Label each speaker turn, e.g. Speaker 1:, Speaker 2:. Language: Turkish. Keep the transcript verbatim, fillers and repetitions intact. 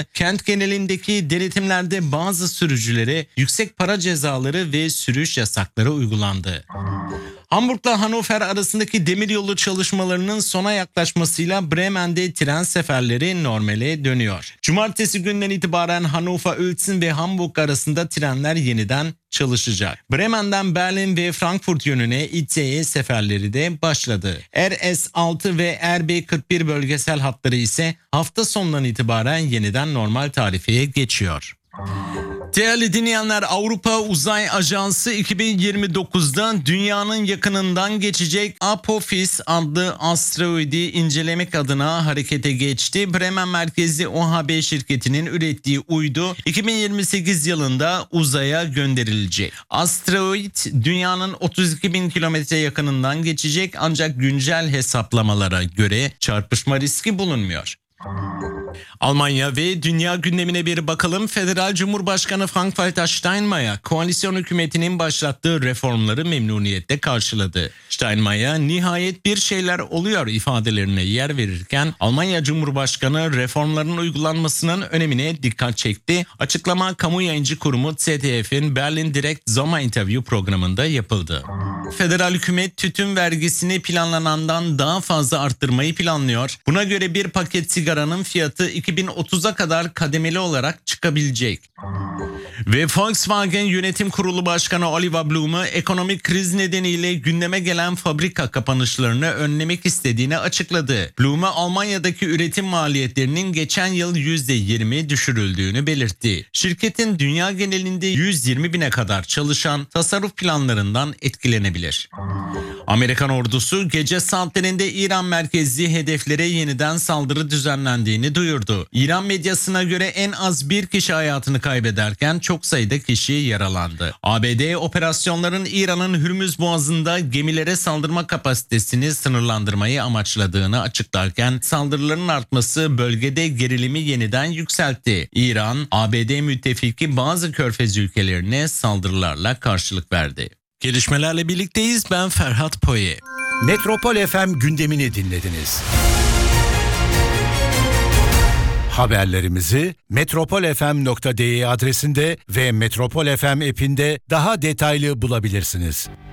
Speaker 1: Kent genelindeki denetimlerde bazı sürücülere yüksek para cezaları ve sürüş yasakları uygulandı. Hamburg'la Hannover arasındaki demiryolu çalışmalarının sona yaklaşmasıyla Bremen'de tren seferleri normale dönüyor. Cumartesi günden itibaren Hannover-Uelzen ve Hamburg arasında trenler yeniden çalışacak. Bremen'den Berlin ve Frankfurt yönüne İ T E seferleri de başladı. R S altı ve R B kırk bir bölgesel hatları ise hafta sonundan itibaren yeniden normal tarifeye geçiyor. Değerli dinleyenler, Avrupa Uzay Ajansı iki bin yirmi dokuzda dünyanın yakınından geçecek Apophis adlı asteroidi incelemek adına harekete geçti. Bremen merkezli O H B şirketinin ürettiği uydu iki bin yirmi sekiz yılında uzaya gönderilecek. Asteroid dünyanın otuz iki bin kilometre yakınından geçecek ancak güncel hesaplamalara göre çarpışma riski bulunmuyor. Almanya ve dünya gündemine bir bakalım. Federal Cumhurbaşkanı Frank-Walter Steinmeier, koalisyon hükümetinin başlattığı reformları memnuniyetle karşıladı. Steinmeier, nihayet bir şeyler oluyor ifadelerine yer verirken, Almanya Cumhurbaşkanı reformların uygulanmasının önemine dikkat çekti. Açıklama kamu yayıncı kurumu Z D F'in Berlin Direkt Sommer Interview programında yapıldı. Federal hükümet tütün vergisini planlanandan daha fazla arttırmayı planlıyor. Buna göre bir paket sigaranın fiyatı iki bin otuza kadar kademeli olarak çıkabilecek. Ve Volkswagen Yönetim Kurulu Başkanı Oliver Blume, ekonomik kriz nedeniyle gündeme gelen fabrika kapanışlarını önlemek istediğini açıkladı. Blume, Almanya'daki üretim maliyetlerinin geçen yıl yüzde yirmi düşürüldüğünü belirtti. Şirketin dünya genelinde yüz yirmi bine kadar çalışan tasarruf planlarından etkilenebilir. Amerikan ordusu gece saatlerinde İran merkezli hedeflere yeniden saldırı düzenlendiğini duyurdu. İran medyasına göre en az bir kişi hayatını kaybederken çok sayıda kişi yaralandı. A B D operasyonların İran'ın Hürmüz Boğazı'nda gemilere saldırma kapasitesini sınırlandırmayı amaçladığını açıklarken saldırıların artması bölgede gerilimi yeniden yükseltti. İran, A B D müttefiki bazı körfez ülkelerine saldırılarla karşılık verdi. Gelişmelerle birlikteyiz. Ben Ferhat Poye.
Speaker 2: Metropol F M gündemini dinlediniz. Haberlerimizi metropol f m nokta d e adresinde ve Metropol F M app'inde daha detaylı bulabilirsiniz.